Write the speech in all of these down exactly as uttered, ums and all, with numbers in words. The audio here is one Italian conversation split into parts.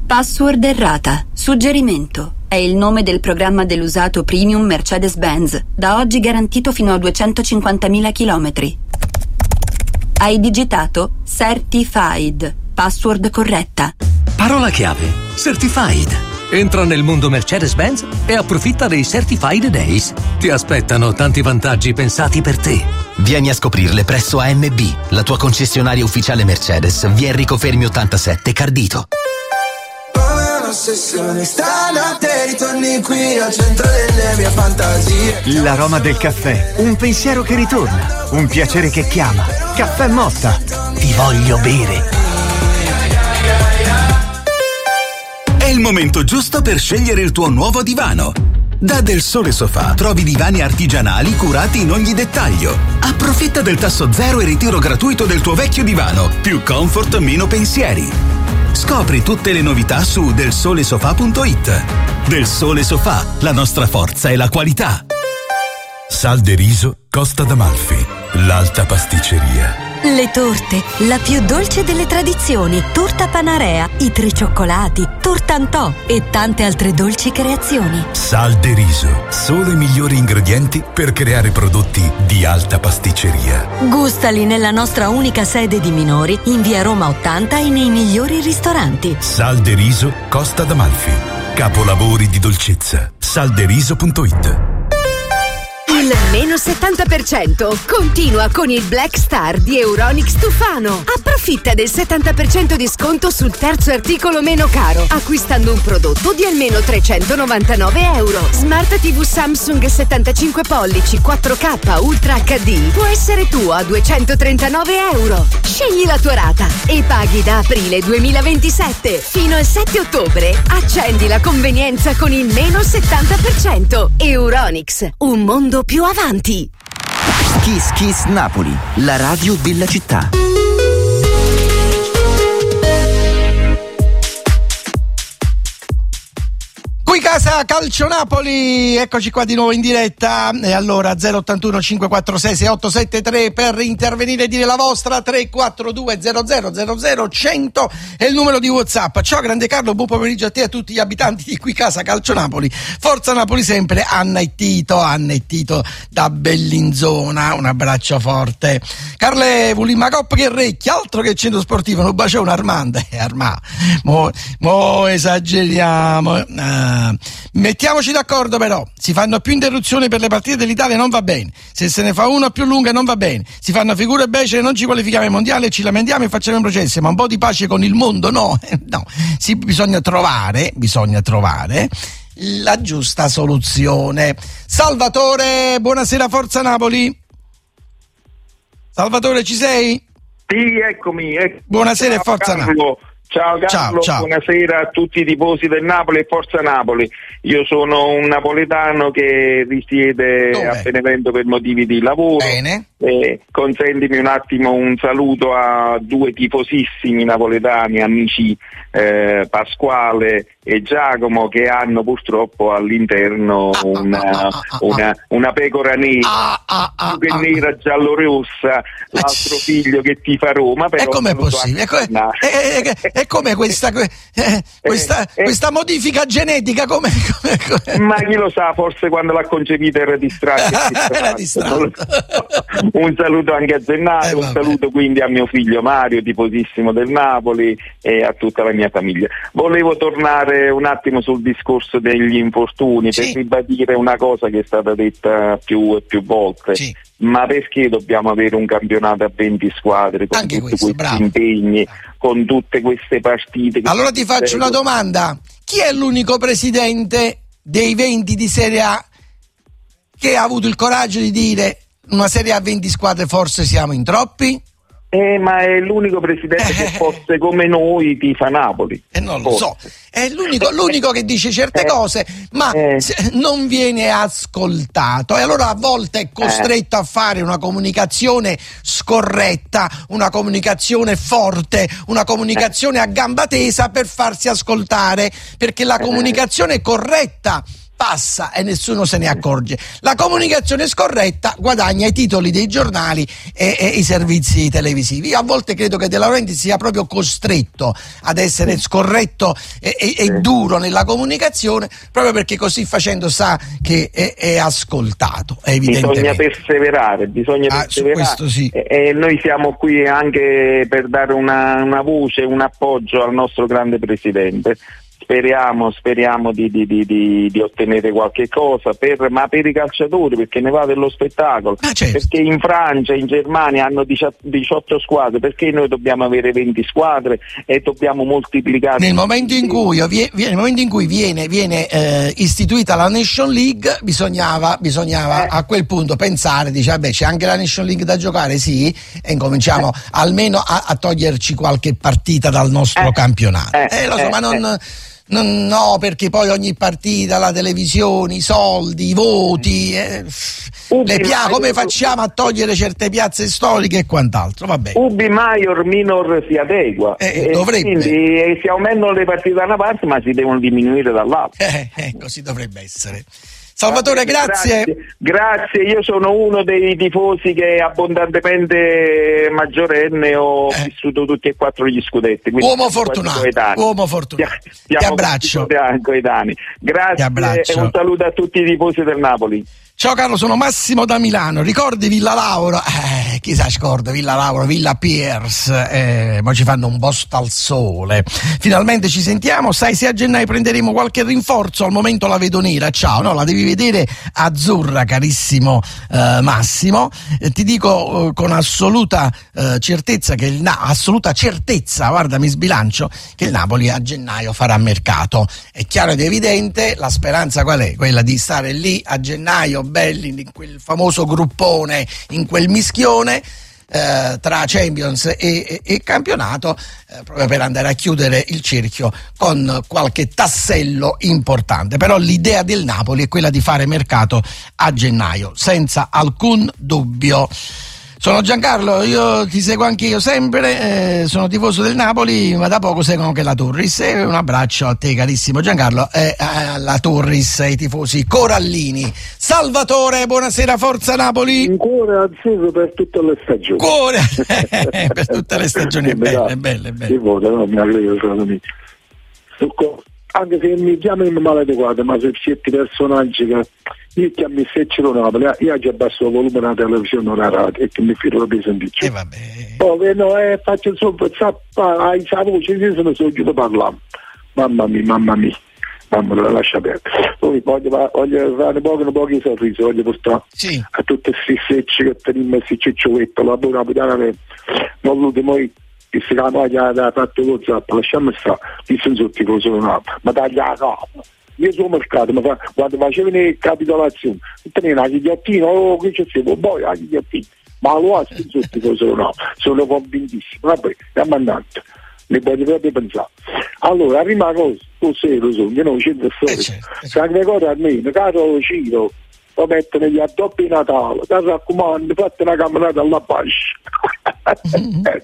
Password errata. Suggerimento. È il nome del programma dell'usato premium Mercedes-Benz, da oggi garantito fino a duecentocinquantamila chilometri. Hai digitato Certified. Password corretta. Parola chiave: Certified. Entra nel mondo Mercedes-Benz e approfitta dei Certified Days. Ti aspettano tanti vantaggi pensati per te. Vieni a scoprirle presso A M B, la tua concessionaria ufficiale Mercedes, via Enrico Fermi ottantasette, Cardito. Stanotte ritorni qui al centro delle mie fantasie. L'aroma del caffè, un pensiero che ritorna, un piacere che chiama. Caffè Motta. Ti voglio bere. È il momento giusto per scegliere il tuo nuovo divano. Da Del Sole Sofà trovi divani artigianali curati in ogni dettaglio. Approfitta del tasso zero e ritiro gratuito del tuo vecchio divano. Più comfort, meno pensieri. Scopri tutte le novità su del sole sofà punto it. Del Sole Sofà, la nostra forza è la qualità. Sal de Riso, Costa d'Amalfi, l'alta pasticceria. Le torte, la più dolce delle tradizioni, torta Panarea, i tre cioccolati, tortantò e tante altre dolci creazioni. Sal de Riso, solo i migliori ingredienti per creare prodotti di alta pasticceria. Gustali nella nostra unica sede di minori, in via Roma ottanta e nei migliori ristoranti. Sal de Riso, Costa d'Amalfi, capolavori di dolcezza. salderiso punto it. Il meno settanta per cento continua con il Black Star di Euronics Tufano. Approfitta del settanta per cento di sconto sul terzo articolo meno caro, acquistando un prodotto di almeno trecentonovantanove euro. Smart tivù Samsung settantacinque pollici quattro K Ultra acca di può essere tuo a duecentotrentanove euro. Scegli la tua rata e paghi da aprile duemilaventisette fino al sette ottobre. Accendi la convenienza con il meno settanta per cento. Euronics, un mondo più avanti. Kiss Kiss Napoli, la radio della città. Qui casa Calcio Napoli, eccoci qua di nuovo in diretta. E allora zero ottantuno cinquecentoquarantasei sessantaottosettantatré per intervenire e dire la vostra. Tre quattro due zero zero zero zero cento è il numero di WhatsApp. Ciao grande Carlo, buon pomeriggio a te e a tutti gli abitanti di qui casa Calcio Napoli. Forza Napoli sempre. Anna e Tito, Anna e Tito da Bellinzona, un abbraccio forte. Carle Vulimma Coppa che recchi, altro che centro sportivo, non baciò un Armanda eh, Armà mo, mo esageriamo. ah. Mettiamoci d'accordo però, si fanno più interruzioni per le partite dell'Italia, non va bene. Se se ne fa una più lunga non va bene. Si fanno figure becere, non ci qualifichiamo ai mondiali, ci lamentiamo e facciamo i processi, ma un po' di pace con il mondo no, no. Si, bisogna trovare, bisogna trovare la giusta soluzione. Salvatore, buonasera Forza Napoli. Salvatore, ci sei? Sì, eccomi. eccomi. Buonasera e Forza Napoli. Ciao Carlo, ciao, ciao. Buonasera a tutti i tifosi del Napoli e Forza Napoli. Io sono un napoletano che risiede Dove? a Benevento per motivi di lavoro. Bene. Eh, consentimi un attimo un saluto a due tifosissimi napoletani, amici eh, Pasquale e Giacomo, che hanno purtroppo all'interno ah, una, ah, ah, ah, una, una pecora nera, ah, ah, ah, più che ah, nera giallo-rossa, l'altro figlio che tifa Roma. Però e com'è possibile? E come, e, e, e come questa, eh, questa, eh, questa modifica genetica? Com'è, com'è, com'è? Ma chi lo sa, forse quando l'ha concepita era distratto. Era distratto. Un saluto anche a Zennaro, eh, un saluto quindi a mio figlio Mario, tifosissimo del Napoli, e a tutta la mia famiglia. Volevo tornare un attimo sul discorso degli infortuni, sì, per ribadire una cosa che è stata detta più e più volte. Sì. Ma perché dobbiamo avere un campionato a venti squadre con anche tutti questo, questi bravo. impegni, con tutte queste partite? Allora ti faccio una domanda: chi è l'unico presidente dei venti di Serie A che ha avuto il coraggio di dire una Serie A a venti squadre forse siamo in troppi? Eh, ma è l'unico presidente eh, che fosse come noi tifa Napoli. E eh, non lo so, è l'unico, l'unico che dice certe eh, cose, ma eh. non viene ascoltato, e allora a volte è costretto eh. a fare una comunicazione scorretta, una comunicazione forte, una comunicazione eh. a gamba tesa per farsi ascoltare, perché la comunicazione corretta passa e nessuno se ne accorge. La comunicazione scorretta guadagna i titoli dei giornali e, e i servizi televisivi. Io a volte credo che De Laurentiis sia proprio costretto ad essere scorretto e, e, e duro nella comunicazione, proprio perché così facendo sa che è, è ascoltato, evidentemente. Bisogna perseverare, bisogna ah, perseverare. Su questo sì. E, e noi siamo qui anche per dare una, una voce, un appoggio al nostro grande presidente. Speriamo, speriamo di, di, di, di, di ottenere qualche cosa, per, ma per i calciatori, perché ne va dello spettacolo. Ah, certo. Perché in Francia, in Germania hanno diciotto squadre, perché noi dobbiamo avere venti squadre e dobbiamo moltiplicare. Nel momento in cui, nel momento in cui viene, viene eh, istituita la Nation League, bisognava, bisognava eh. a quel punto pensare, dice vabbè, c'è anche la Nation League da giocare, sì, e incominciamo eh. almeno a, a toglierci qualche partita dal nostro eh. campionato. Eh, eh, lo so, eh, ma non... Eh. Non, no, perché poi ogni partita, la televisione, i soldi, i voti, eh, le pia- come facciamo a togliere certe piazze storiche e quant'altro? Va bene. Ubi maior minor si adegua, eh, e dovrebbe. Quindi eh, si aumentano le partite da una parte ma si devono diminuire dall'altra. Eh, eh, così dovrebbe essere. Salvatore, grazie. grazie. Grazie, io sono uno dei tifosi che abbondantemente maggiorenne, ho eh. vissuto tutti e quattro gli scudetti. Uomo fortunato, uomo fortunato. Ti, ti abbraccio. Coetanei. Grazie ti abbraccio. E un saluto a tutti i tifosi del Napoli. Ciao Carlo, sono Massimo da Milano. Ricordi Villa Lauro? Eh, chi sa scorda Villa Lauro, Villa Piers, eh, ma ci fanno un posto al sole. Finalmente ci sentiamo. Sai se a gennaio prenderemo qualche rinforzo? Al momento la vedo nera. Ciao, no, la devi vedere azzurra, carissimo eh, Massimo. Eh, ti dico eh, con assoluta eh, certezza che il Na- assoluta certezza, guarda, mi sbilancio, che il Napoli a gennaio farà mercato. È chiaro ed evidente, la speranza qual è? Quella di stare lì a gennaio belli in quel famoso gruppone, in quel mischione eh, tra Champions e, e, e campionato, eh, proprio per andare a chiudere il cerchio con qualche tassello importante. Però l'idea del Napoli è quella di fare mercato a gennaio, senza alcun dubbio. Sono Giancarlo, io ti seguo anche io sempre, eh, sono tifoso del Napoli, ma da poco seguono anche la Turris. E un abbraccio a te, carissimo Giancarlo, e alla Turris, ai tifosi corallini. Salvatore, buonasera, forza Napoli! Un cuore azzurro per tutte le stagioni. Cuore per tutte le stagioni, è bello, è bello, è bello. Voto, no, mi allegro, anche se mi chiamano maledequato, ma se certi personaggi che io che mi seccio Napoli, io già abbasso il volume della televisione o la radio e che mi fido di sentire. E vabbè. Poi no, eh, faccio il suo zappa, hai sa voce, io sono soggetto a parlare. Mamma mia, mamma mia, mamma la lascia perdere. Poi voglio, voglio fare pochi pochi sorrisi, voglio portare sì. a tutte queste secce che teniamo questi cicciovetto, la buona puttana che non l'ultimo che si chiama che ha fatto lo zappa, lasciamo stare, chi sono tutti così una, ma taglia la capa. Io sono mercato, ma fa, quando facevo le capitolazioni, tenere la ghigliottina, oh, qui c'è sempre, poi la ghigliottina, ma lo ha tutti così no, sono convintissimo, vabbè, andiamo andando, ne voglio proprio pensare. Allora, la prima cosa, cos'è lo so, io non c'è da storia, San Gregorio almeno, caro Ciro, lo mettono gli addobbi Natale, da raccomando, fate una camminata alla pace.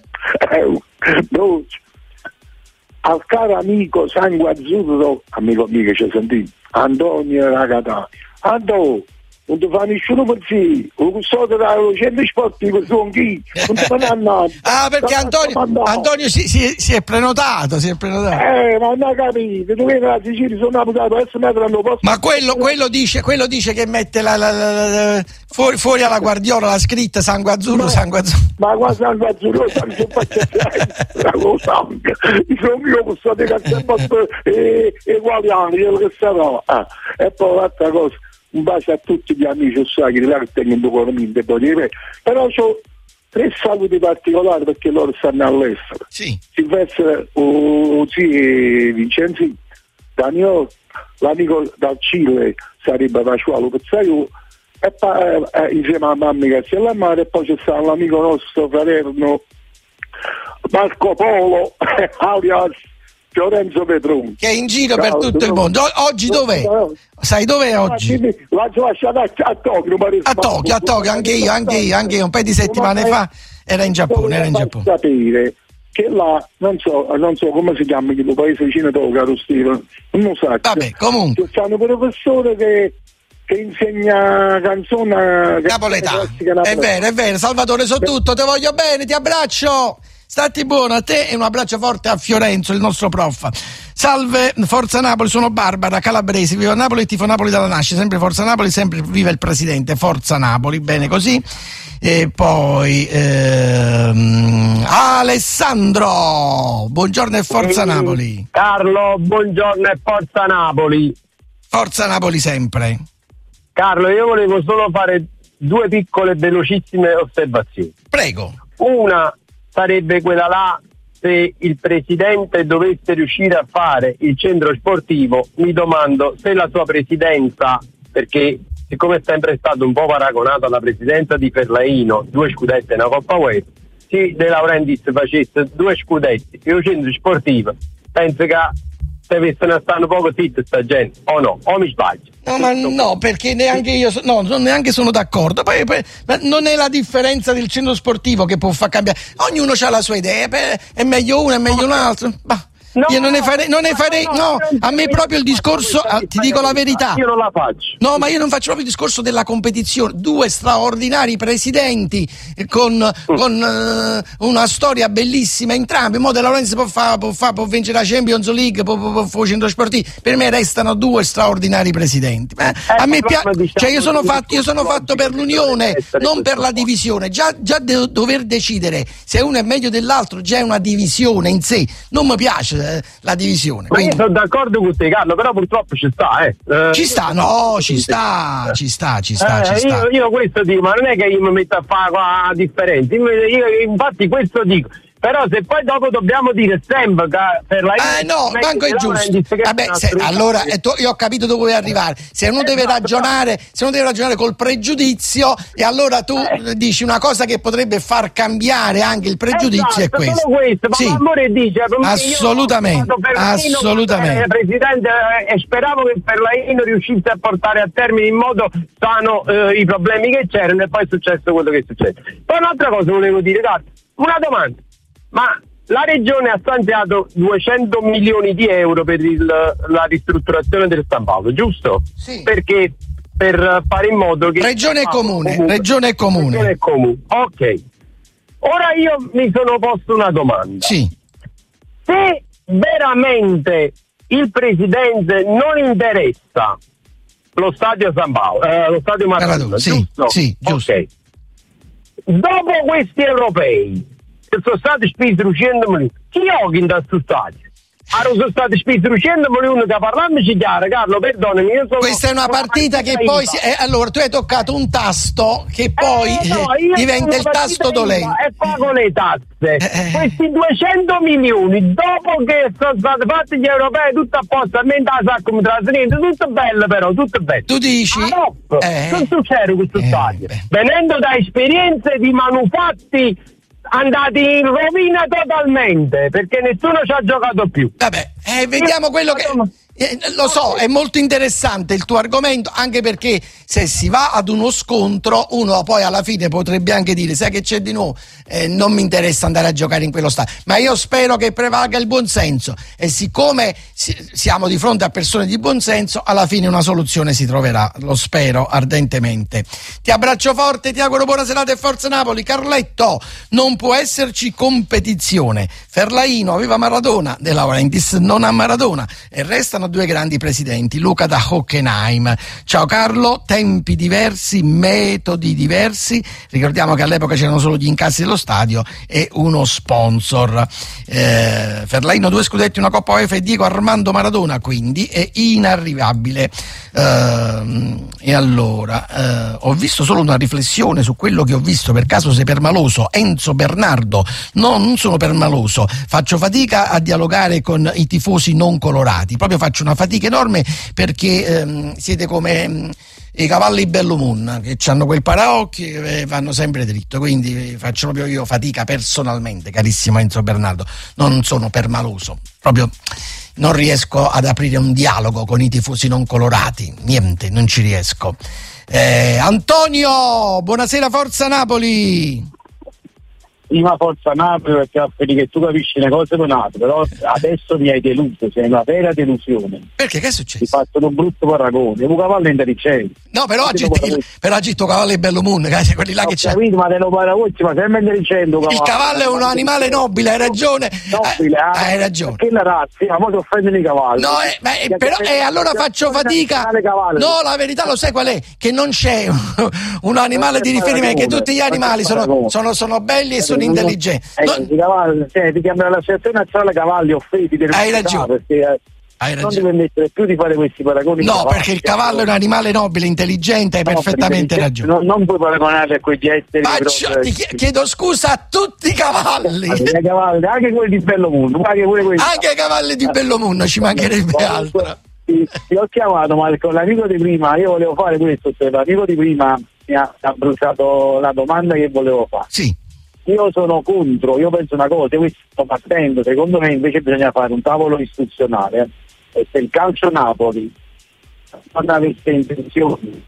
No, al caro amico sangue azzurro, amico mio che ci sentito, Antonio Ragatani, Antonio, non ti fa nessuno per sé, lo so da centro sportivo sono chi, non ti fanno andare. Ah, perché Antonio, Antonio si, si, si è prenotato, si è prenotato. Eh, ma non ho capito, tu vedi la Sicilia, sono napoletano, adesso metteranno posto. Ma quello, quello dice, quello dice che mette la, la, la, la fuori, fuori alla Guardiola la scritta sangue azzurro, ma, sangue azzurro. Ma qua sangue azzurro, sangue azzurro, sono io che sto di cazzembo e uguali, quello che sarà. Ah, e poi l'altra cosa, un bacio a tutti gli amici sacri là che tengono economia, però ho tre saluti particolari perché loro stanno all'estero. Sì. Silvestre o zio Vincenzi, Daniel, l'amico dal Cile sarebbe Pasquale Pizzaio, e poi eh, insieme a mamma che si è la madre, e poi c'è stato l'amico nostro fraterno Marco Polo alias Fiorenzo Petroni, che è in giro per tutto il mondo. Oggi dov'è? Sai dov'è oggi? L'ho lasciato a Tokyo. A Tokyo, a Tokyo, anche io, anche io, anche io. Un paio di settimane fa era in Giappone, era in Giappone. Sapere che là, non so, non so come si chiama il paese vicino tuo, caro Steve, non lo so. Vabbè, comunque. C'è un professore che, che insegna canzone napoletana. È vero, è vero, Salvatore, so tutto, te voglio bene, ti abbraccio. Stati buono a te e un abbraccio forte a Fiorenzo, il nostro prof. Salve, Forza Napoli, sono Barbara, calabrese, vivo a Napoli e tifo Napoli dalla nascita, sempre Forza Napoli, sempre viva il presidente, Forza Napoli, bene così. E poi ehm, Alessandro, buongiorno e Forza Napoli. Carlo, buongiorno e Forza Napoli. Forza Napoli sempre. Carlo, io volevo solo fare due piccole velocissime osservazioni. Prego. Una sarebbe quella là, se il presidente dovesse riuscire a fare il centro sportivo, mi domando se la sua presidenza, perché siccome è sempre stato un po' paragonato alla presidenza di Ferlaino, due scudetti e una Coppa UEFA, se De Laurentiis facesse due scudetti e un centro sportivo, penso che deve stare un poco zitto sta gente, o no? O mi sbaglio? No, ma no, perché neanche io, so, no, non neanche sono d'accordo. Poi, poi non è la differenza del centro sportivo che può far cambiare. Ognuno ha la sua idea, è meglio uno, è meglio un altro. Bah. No, io non ne farei, non ne farei, no, no, a me proprio il discorso, ti dico la verità. Io non la faccio. No, ma io non faccio proprio il discorso della competizione. Due straordinari presidenti con, con uh, una storia bellissima entrambi. Mo De Laurentiis può fare, può, fa, può vincere la Champions League, può, può, può fare centro sportivo. Per me restano due straordinari presidenti. Eh, a me piace, cioè io sono fatto, io sono fatto per l'unione, non per la divisione. Già, già de- dover decidere se uno è meglio dell'altro già è una divisione in sé. Non mi piace la divisione. Ma quindi... io sono d'accordo con te, Carlo, però purtroppo ci sta, eh. eh ci sta, no, ci sta, ci sta, ci sta, eh, ci sta. Io, io questo dico, ma non è che io mi metto a fare qua differenza, io, io infatti questo dico. Però se poi dopo dobbiamo dire sempre che per la eh no, manco è giusto. Vabbè, se, allora eh, to, io ho capito dove vuoi arrivare. Se uno deve ragionare, se uno deve ragionare col pregiudizio, e allora tu eh. dici una cosa che potrebbe far cambiare anche il pregiudizio, esatto, è questo. questo ma sì. l'amore dice assolutamente, assolutamente. Presidente, e speravo che Ferlaino riuscisse a portare a termine in modo sano eh, i problemi che c'erano, e poi è successo quello che è successo. Poi un'altra cosa volevo dire, Carlo, una domanda. Ma la regione ha stanziato duecento milioni di euro per il, la ristrutturazione del San Paolo, giusto? Sì. Perché per fare in modo che regione e comune, comunque, regione e comune. Regione e comune. Ok. Ora io mi sono posto una domanda. Sì. Se veramente il presidente non interessa lo stadio San Paolo, eh, lo stadio Maradona, sì, giusto? Sì, giusto. Ok. Dopo questi europei che sono stati spesi duecento milioni, chi gioca in questo stadio? Allora sono stati spesi duecento milioni, che parlandoci chiaro, Carlo, perdonami, io sono... Questa è una partita che poi si, eh, allora tu hai toccato un tasto che poi eh, no, diventa il tasto dolente e pago le tasse. Eh, Questi duecento milioni, dopo che sono stati fatti gli europei, tutto a posto, almeno la sacco mi trasferite, tutto bello però, tutto bello. Tu dici? Ah, no, eh, non succede questo eh, stadio. beh. Venendo da esperienze di manufatti andati in rovina totalmente, perché nessuno ci ha giocato più. Vabbè, eh, vediamo quello che... Eh, lo so, è molto interessante il tuo argomento, anche perché se si va ad uno scontro uno poi alla fine potrebbe anche dire: sai che c'è di nuovo, eh, non mi interessa andare a giocare in quello stadio, ma io spero che prevalga il buonsenso, e siccome si, siamo di fronte a persone di buonsenso, alla fine una soluzione si troverà, lo spero ardentemente. Ti abbraccio forte, ti auguro buona serata e forza Napoli. Carletto, non può esserci competizione, Ferlaino aveva Maradona, De Laurentiis non ha Maradona, e restano due grandi presidenti. Luca da Hockenheim. Ciao Carlo, tempi diversi, metodi diversi. Ricordiamo che all'epoca c'erano solo gli incassi dello stadio e uno sponsor. Eh, Ferlaino due scudetti, una Coppa UEFA, e Diego Armando Maradona quindi è inarrivabile. Eh, e allora eh, ho visto solo una riflessione su quello che ho visto, per caso sei permaloso? Enzo Bernardo: no, non sono permaloso, faccio fatica a dialogare con i tifosi non colorati, proprio faccio una fatica enorme, perché ehm, siete come ehm, i cavalli Bello Moon, che hanno quel paraocchi e vanno sempre dritto, quindi faccio proprio io fatica personalmente, carissimo Enzo Bernardo, non sono permaloso, proprio non riesco ad aprire un dialogo con i tifosi non colorati, niente, non ci riesco. eh, Antonio, buonasera, forza Napoli. prima forza Napoli, perché che tu capisci le cose con Napoli, però adesso mi hai deluso, sei una vera delusione. Perché? Che è successo? Ti fatto un brutto paragone, un cavallo è intelligente. No, però oggi però oggi sto cavallo è bello mondo, quelli là che c'è. Capito, ma te lo paragoni, ma sempre intelligente. Il cavallo è un animale nobile, hai ragione. Nobile, eh, hai ragione. Perché la razza, ma poi ti offendono i cavalli. No, eh, ma, eh, però eh, allora faccio fatica. No, la verità lo sai qual è? Che non c'è un, un animale di riferimento, che tutti gli animali sono, sono, sono belli e sono intelligenti. Non... I cavalli, cioè, ti chiamano l'associazione nazionale cavalli offesi. Hai ragione. Perché, Hai non devi mettere più di fare questi paragoni. No, perché il cavallo è un animale nobile, intelligente, hai no, perfettamente ragione. Non, non puoi paragonare a quei ettari. Faccio, ti chiedo scusa a tutti i cavalli. I cavalli, anche quelli di Bellomundo, anche, anche i cavalli di Bellomundo, ci mancherebbe altro. Ti, ti ho chiamato, ma con l'amico di prima, io volevo fare questo, cioè, l'amico di prima mi ha, ha bruciato la domanda che volevo fare. Sì. Io sono contro, io penso una cosa, io sto partendo, secondo me invece bisogna fare un tavolo istituzionale. E se il calcio Napoli non avesse intenzione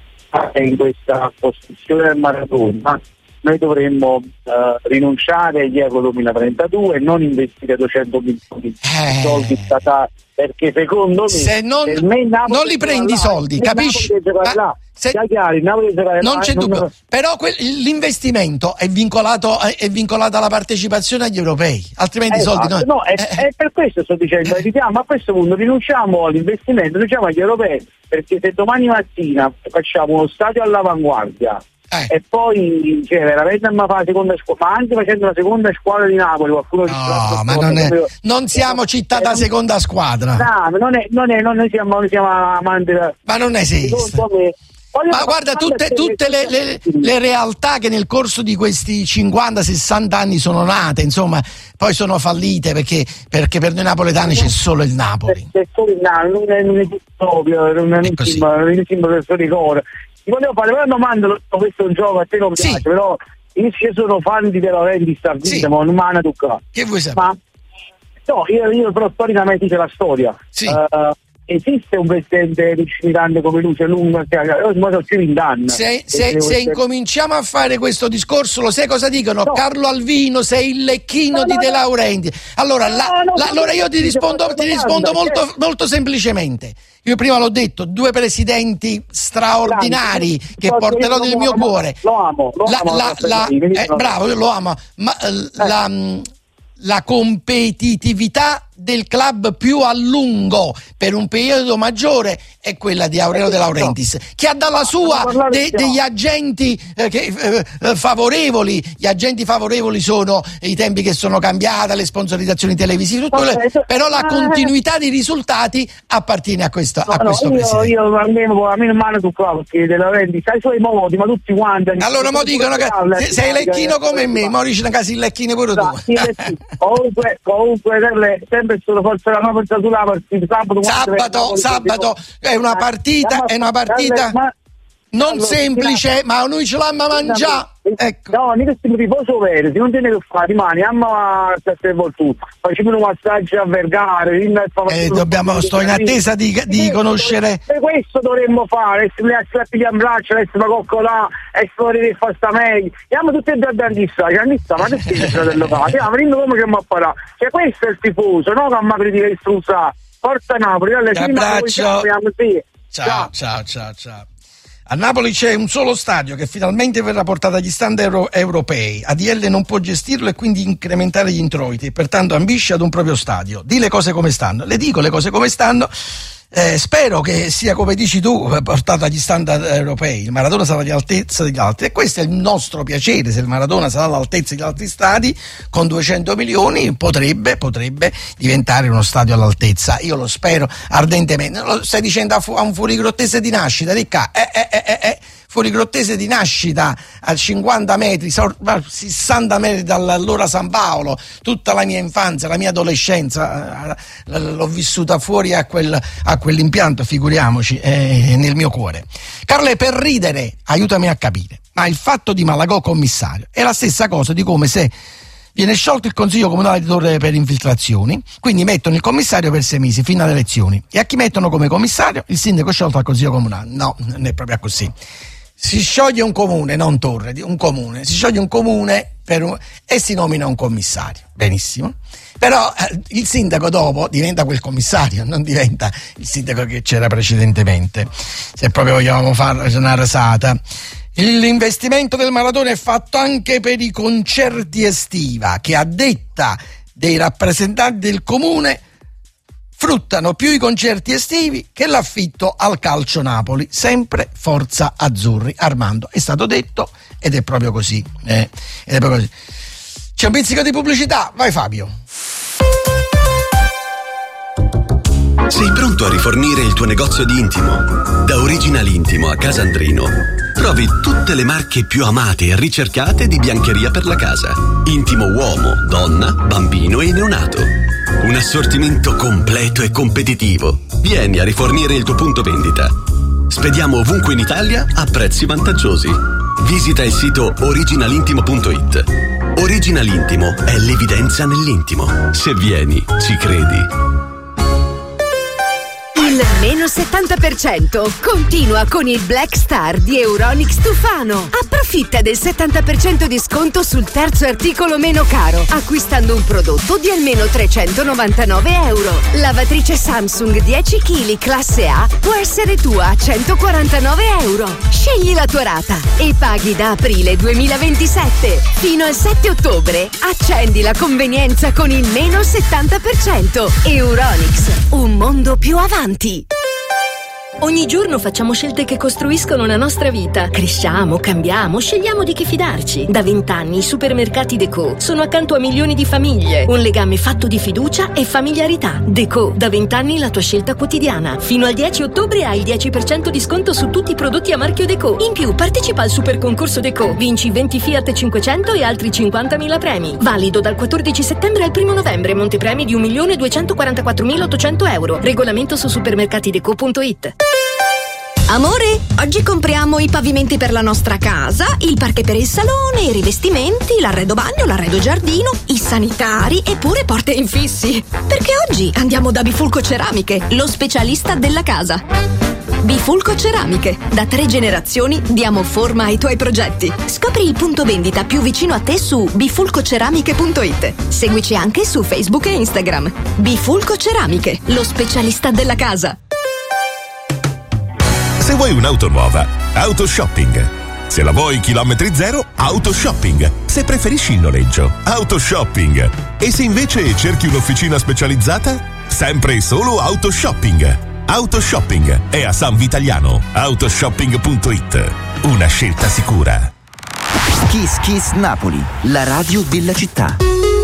in questa costruzione del Maradona, noi dovremmo uh, rinunciare agli Euro duemilatrentadue e non investire duecento milioni di eh. soldi statali, perché secondo me se non, me non li prendi i soldi, capisci? Ma se, chiari, non c'è dubbio, non... però que- l'investimento è vincolato, è vincolato alla partecipazione agli europei, altrimenti i esatto, soldi non... no, è, eh. è per questo sto dicendo, evitiamo a questo punto, rinunciamo all'investimento, rinunciamo agli europei, perché se domani mattina facciamo uno stadio all'avanguardia eh. e poi cioè, veramente ma fa la seconda squadra, ma anche facendo la seconda squadra di Napoli, qualcuno no, ma non, è, proprio, non siamo città da seconda squadra. No, non è, non è, non noi siamo, noi siamo amanti da, ma non esiste. Ma guarda, tutte, tutte le, le, le realtà che nel corso di questi cinquanta sessanta anni sono nate, insomma, poi sono fallite perché, perché per noi napoletani c'è solo il Napoli. C'è solo il Napoli, non è, non è proprio, non è un simbolo del suo rigore. Ti volevo fare una domanda, questo è un gioco a te non piace, sì. Però io sono fan di De Laurentiis, sì. Ma non mi hanno toccato. Che vuoi sapere? Ma, no, io, io però storicamente c'è la storia. Sì. Uh, esiste un presidente lungimirante come lui, c'è lungo, se, se, se incominciamo a fare questo discorso, lo sai cosa dicono? No. Carlo Alvino, sei il lecchino no, di no, De Laurentiis. Allora, no, la, no, la, allora io ti rispondo, ti rispondo molto, molto semplicemente. Io prima l'ho detto, due presidenti straordinari Grande. che porterò nel mio amo, cuore. Lo amo, lo la, amo. La, la, eh, bravo, io lo amo, ma eh. la, la competitività del club più a lungo per un periodo maggiore è quella di Aurelio De Laurentiis, che ha dalla sua de, degli agenti eh, che, eh, favorevoli. Gli agenti favorevoli sono i tempi che sono cambiati, le sponsorizzazioni televisive, tutto le, però la continuità di risultati appartiene a questo, a no, questo no, presidente. Io, io almeno a me non mano tu qua perché De Laurentiis ha i suoi modi, ma tutti quanti. Allora mo dicono che se, sei lecchino come me, mo dici una casa il lecchino pure tu. Comunque, comunque sempre sono forse la nuova sulla partita sabato sabato, sabato è una partita è una partita non semplice, ma noi ce l'abbiamo mangiato. Ecco. No, non è che riposo vero, se non tiene che fare rimani, amma a sette volte facciamo un massaggio a Vergare, eh, dobbiamo, sto in attesa di, di conoscere. E questo dovremmo fare, se le pigliamo in braccio, se la coccolà, e fuori di fasta meglio. Andiamo tutti e due a dentista, dentista, ma che siete fratello qua? Andiamo, rinno come che mi appara. Cioè questo è il tifoso, no che mi critica il struzza. Forza Napoli, alle abbraccio. Ciao, ciao, ciao, ciao. A Napoli c'è un solo stadio che finalmente verrà portato agli standard euro- europei. A D L non può gestirlo e quindi incrementare gli introiti e pertanto ambisce ad un proprio stadio. Di le cose come stanno. Le dico le cose come stanno. Eh, spero che sia come dici tu portato agli standard europei. Il Maradona sarà all'altezza degli altri e questo è il nostro piacere. Se il Maradona sarà all'altezza degli altri stadi con duecento milioni potrebbe, potrebbe diventare uno stadio all'altezza. Io lo spero ardentemente. Lo stai dicendo a, fu- a un fuorigrottese di nascita, Ricca? Eh, eh, eh, eh, eh. Fuorigrottese di nascita a cinquanta metri, sessanta metri dall'allora San Paolo. Tutta la mia infanzia, la mia adolescenza l'ho vissuta fuori a, quel, a quell'impianto, figuriamoci, eh, nel mio cuore. Carle, per ridere, aiutami a capire, ma il fatto di Malagò commissario è la stessa cosa di come se viene sciolto il consiglio comunale di Torre per infiltrazioni, quindi mettono il commissario per sei mesi fino alle elezioni, e a chi mettono come commissario? Il sindaco sciolto al consiglio comunale. No, non è proprio così. si scioglie un comune, non Torre, un comune, si scioglie un comune per un, e si nomina un commissario, benissimo, però eh, il sindaco dopo diventa quel commissario, non diventa il sindaco che c'era precedentemente, se proprio vogliamo fare una rasata. L'investimento del maratone è fatto anche per i concerti estiva, che a detta dei rappresentanti del comune fruttano più i concerti estivi che l'affitto al Calcio Napoli, sempre Forza Azzurri. Armando, è stato detto ed è proprio così, eh, ed è proprio così. C'è un pizzico di pubblicità, vai Fabio. Sei pronto a rifornire il tuo negozio di intimo? Da Original Intimo a Casandrino trovi tutte le marche più amate e ricercate di biancheria per la casa. Intimo uomo, donna, bambino e neonato. Un assortimento completo e competitivo. Vieni a rifornire il tuo punto vendita. Spediamo ovunque in Italia a prezzi vantaggiosi. Visita il sito original intimo punto it. Original Intimo è l'evidenza nell'intimo. Se vieni, ci credi. Il meno settanta per cento continua con il Black Star di Euronics Tufano. Approfitta del settanta per cento di sconto sul terzo articolo meno caro, acquistando un prodotto di almeno trecentonovantanove euro. Lavatrice Samsung dieci chilogrammi classe A può essere tua a centoquarantanove euro. Scegli la tua rata e paghi da aprile duemilaventisette. Fino al sette ottobre accendi la convenienza con il meno settanta per cento. Euronics, un mondo più avanti. Ogni giorno facciamo scelte che costruiscono la nostra vita. Cresciamo, cambiamo, scegliamo di chi fidarci. Da vent'anni i supermercati Deco sono accanto a milioni di famiglie. Un legame fatto di fiducia e familiarità. Deco, da vent'anni la tua scelta quotidiana. Fino al dieci ottobre hai il dieci per cento di sconto su tutti i prodotti a marchio Deco. In più, partecipa al super concorso Deco. Vinci venti Fiat cinquecento e altri cinquantamila premi. Valido dal quattordici settembre al primo novembre. Montepremi di un milione duecentoquarantaquattromilaottocento euro. Regolamento su supermercatideco punto it. Amore, oggi compriamo i pavimenti per la nostra casa, il parquet per il salone, i rivestimenti, l'arredo bagno, l'arredo giardino, i sanitari e pure porte infissi. Perché oggi andiamo da Bifulco Ceramiche, lo specialista della casa. Bifulco Ceramiche, da tre generazioni diamo forma ai tuoi progetti. Scopri il punto vendita più vicino a te su bifulcoceramiche punto it. Seguici anche su Facebook e Instagram. Bifulco Ceramiche, lo specialista della casa. Se vuoi un'auto nuova, Autoshopping. Se la vuoi chilometri zero, Autoshopping. Se preferisci il noleggio, Autoshopping. E se invece cerchi un'officina specializzata, sempre e solo Autoshopping. Autoshopping è a San Vitaliano. Autoshopping punto it. Una scelta sicura. Kiss Kiss Napoli, la radio della città.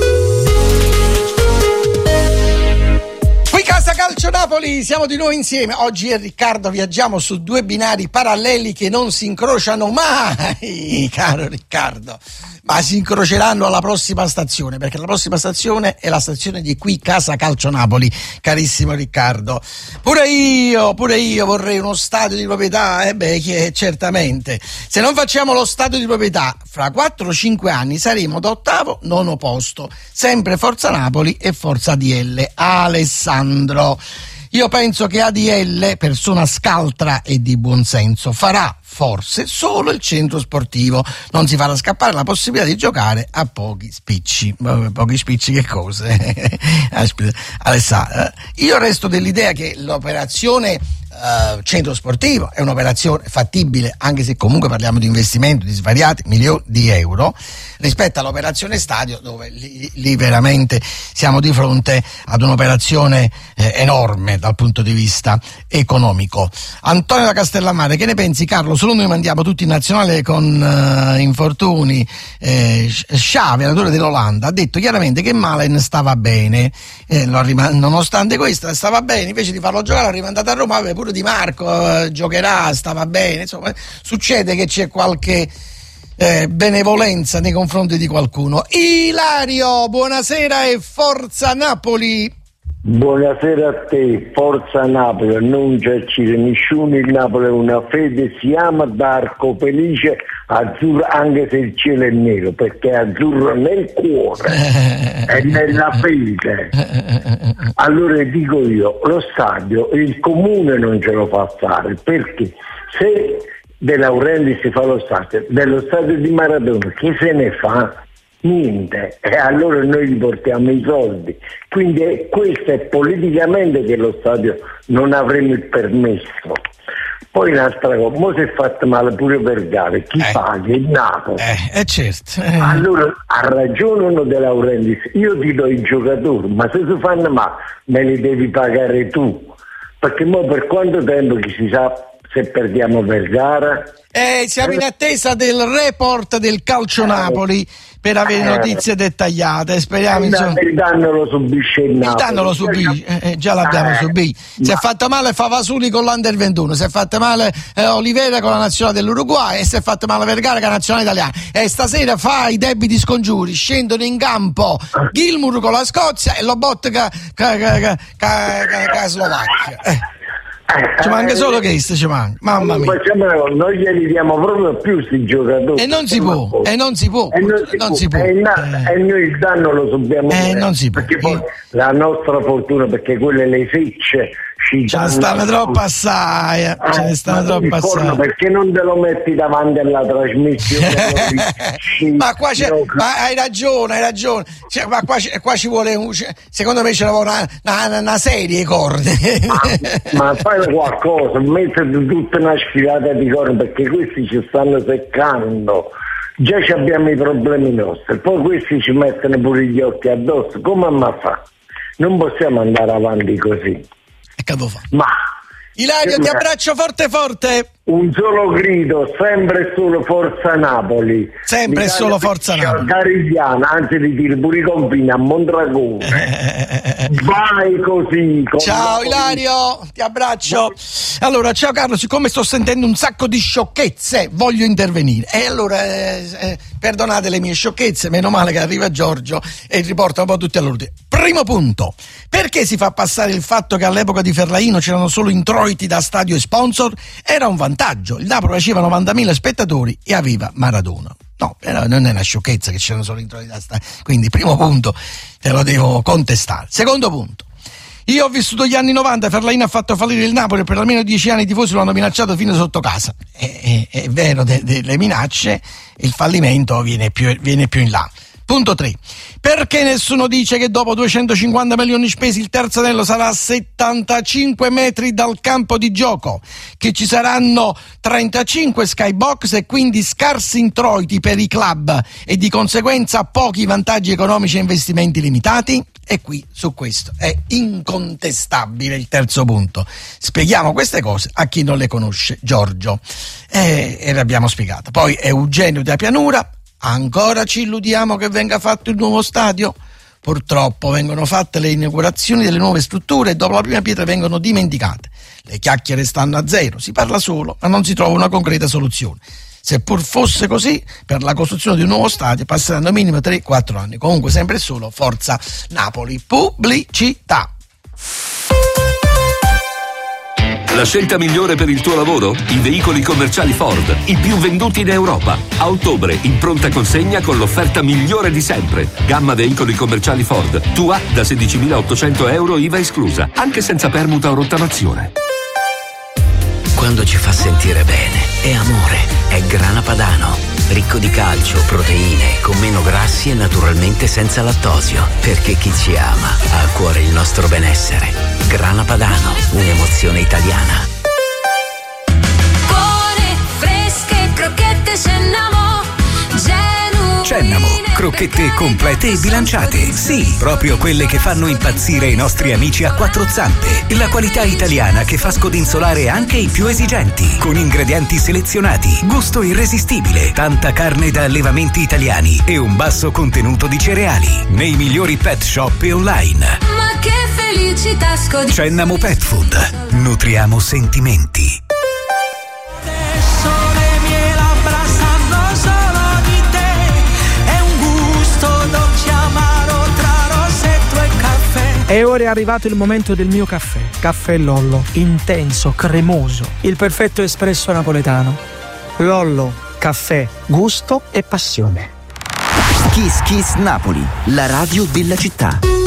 Casa Calcio Napoli, siamo di nuovo insieme. Oggi io e Riccardo viaggiamo su due binari paralleli che non si incrociano mai, caro Riccardo, ma si incroceranno alla prossima stazione, perché la prossima stazione è la stazione di qui Casa Calcio Napoli, carissimo Riccardo. Pure io, pure io vorrei uno stadio di proprietà, eh beh, che certamente. Se non facciamo lo stadio di proprietà, fra quattro o cinque anni saremo da ottavo, nono posto, sempre Forza Napoli e Forza A D L. Alessandro. Io penso che A D L, persona scaltra e di buonsenso, farà forse solo il centro sportivo, non si farà scappare la possibilità di giocare a pochi spicci. Pochi spicci che cose? Alessandro, io resto dell'idea che l'operazione Uh, centro sportivo è un'operazione fattibile, anche se comunque parliamo di investimento di svariati milioni di euro, rispetto all'operazione stadio, dove lì, lì veramente siamo di fronte ad un'operazione eh, enorme dal punto di vista economico. Antonio da Castellammare, che ne pensi Carlo? Solo noi mandiamo tutti in nazionale con uh, infortuni. eh, Sciavi, allenatore dell'Olanda, ha detto chiaramente che Malen stava bene, eh, lo rim- nonostante questo stava bene, invece di farlo giocare l'ha rimandato a Roma, aveva pure Di Marco eh, giocherà, stava bene, insomma succede che c'è qualche eh, benevolenza nei confronti di qualcuno. Ilario, buonasera e forza Napoli. Buonasera a te, forza Napoli, non c'è nessuno, il Napoli è una fede, si ama d'arco felice, azzurro, anche se il cielo è nero, perché è azzurro nel cuore e nella fede. Allora dico io, lo stadio il comune non ce lo fa fare, perché se De Laurentiis fa lo stadio, dello stadio di Maradona, chi se ne fa? Niente, e allora noi gli portiamo i soldi, quindi è, questo è politicamente che lo stadio non avremo il permesso. Poi un'altra cosa, mo si è fatto male pure Vergara, chi eh. paga? Il Napoli. Eh, eh certo. Eh. Allora ha ragione uno De Laurentiis, io ti do i giocatori, ma se si fanno male me li devi pagare tu, perché mo per quanto tempo che si sa se perdiamo Vergara? Eh, siamo in attesa del report del Calcio Napoli per avere notizie dettagliate. Speriamo, insomma. Il danno lo subisce il Napoli. Il danno lo subisce, eh, già l'abbiamo eh, subito. Si ma... è fatto male Favasuli con l'Under ventuno, si è fatto male eh, Olivera con la nazionale dell'Uruguay e si è fatto male Vergara con la nazionale italiana. E stasera fa i debiti scongiuri, scendono in campo Gilmour con la Scozia e Lobotka con la Slovacchia. Eh. Ci manca solo questo, ci manca, mamma mia. Facciamo, noi glieli diamo proprio più sti giocatori. E non si può, e non si può, e non si, non può. si può. E, na- eh. e noi il danno lo subiamo. Eh, non si può. Perché poi la nostra fortuna, perché quelle le fecce ci ce ne stanno troppo assai, eh. ce ne stanno troppo assai. Perché non te lo metti davanti alla trasmissione? Ma qua c'è, ma hai ragione, hai ragione. Cioè, ma qua, qua ci vuole un, secondo me ce ne vuole una, una, una serie corne. Ma, ma fai qualcosa, mettete tutta una sfilata di corne, perché questi ci stanno seccando. Già abbiamo i problemi nostri, poi questi ci mettono pure gli occhi addosso. Come a fa? Non possiamo andare avanti così. E che devo fare? Ma Ilario, ti abbraccio forte forte. Un solo grido, sempre e solo Forza Napoli. Sempre e solo Forza Napoli. Cariziana, anzi di dire pure i confini a Mondragone. Vai così. Ciao Ilario, ti abbraccio. Allora, ciao Carlo, siccome sto sentendo un sacco di sciocchezze, voglio intervenire. E allora, eh, eh, perdonate le mie sciocchezze, meno male che arriva Giorgio e riporta un po' tutti all'ordine. Primo punto, perché si fa passare il fatto che all'epoca di Ferlaino c'erano solo introiti da stadio e sponsor? Era un vantaggio. Il Napoli faceva novantamila spettatori e aveva Maradona. No, però non è una sciocchezza che c'erano solo introiti da stadio. Quindi, primo punto, te lo devo contestare. Secondo punto, io ho vissuto gli anni novanta, Ferlaino ha fatto fallire il Napoli e per almeno dieci anni i tifosi lo hanno minacciato fino sotto casa. È, è, è vero, delle de, minacce, il fallimento viene più, viene più in là. Punto tre. Perché nessuno dice che dopo duecentocinquanta milioni spesi il terzo anello sarà a settantacinque metri dal campo di gioco, che ci saranno trentacinque skybox e quindi scarsi introiti per i club e di conseguenza pochi vantaggi economici e investimenti limitati? E qui su questo è incontestabile il terzo punto. Spieghiamo queste cose a chi non le conosce, Giorgio. E, e le abbiamo spiegate. Poi Eugenio da Pianura. Ancora ci illudiamo che venga fatto il nuovo stadio? Purtroppo vengono fatte le inaugurazioni delle nuove strutture e dopo la prima pietra vengono dimenticate. Le chiacchiere stanno a zero, si parla solo, ma non si trova una concreta soluzione. Se pur fosse così, per la costruzione di un nuovo stadio passeranno minimo tre quattro anni. Comunque sempre e solo Forza Napoli. Pubblicità. La scelta migliore per il tuo lavoro? I veicoli commerciali Ford, i più venduti in Europa. A ottobre, in pronta consegna con l'offerta migliore di sempre. Gamma veicoli commerciali Ford, tua da sedicimilaottocento euro I V A esclusa, anche senza permuta o rottamazione. Quando ci fa sentire bene, è amore, è Grana Padano. Ricco di calcio, proteine, con meno grassi e naturalmente senza lattosio. Perché chi ci ama ha a cuore il nostro benessere. Grana Padano, un'emozione italiana. Buone, fresche, crocchette Cennamo, genuine. Cennamo, crocchette complete e bilanciate. Sì, proprio quelle che fanno impazzire i nostri amici a quattro zampe. La qualità italiana che fa scodinzolare anche i più esigenti. Con ingredienti selezionati, gusto irresistibile, tanta carne da allevamenti italiani e un basso contenuto di cereali. Nei migliori pet shop e online. Ma che felicità scodinzolare. Cennamo Pet Food. Nutriamo sentimenti. E ora è arrivato il momento del mio caffè. Caffè Lollo, intenso, cremoso, il perfetto espresso napoletano. Lollo, caffè, gusto e passione. Kiss Kiss Napoli, la radio della città.